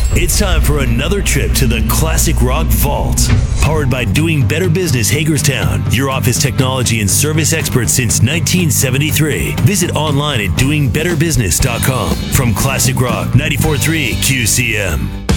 It's time for another trip to the Classic Rock Vault. Powered by Doing Better Business Hagerstown, your office technology and service experts since 1973. Visit online at doingbetterbusiness.com. From Classic Rock 94.3 QCM.